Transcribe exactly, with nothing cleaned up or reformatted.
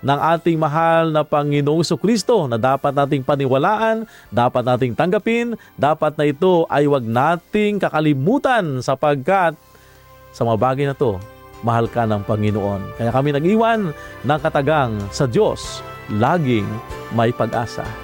ng ating mahal na Panginoong Kristo na dapat nating paniwalaan, dapat nating tanggapin, dapat na ito ay wag nating kakalimutan sapagkat sa mga bagay na to, mahal ka ng Panginoon. Kaya kami nag-iwan ng katagang sa Diyos, laging may pag-asa.